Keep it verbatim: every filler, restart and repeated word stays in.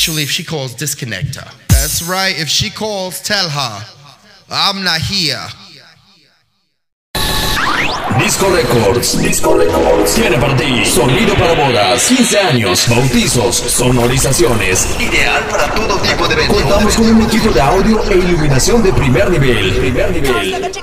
Actually, if she calls, disconnect her. That's right. If she calls, tell her I'm not here. Disco Records, Disco Records tiene para ti sonido para bodas, quince años, bautizos, sonorizaciones, ideal para todo tipo de eventos. Contamos con un equipo de audio e iluminación de primer nivel. Primer nivel.